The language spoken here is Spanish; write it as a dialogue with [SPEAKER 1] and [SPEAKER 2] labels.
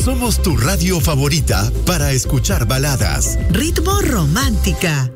[SPEAKER 1] Somos tu radio favorita para escuchar baladas,
[SPEAKER 2] ritmo romántica,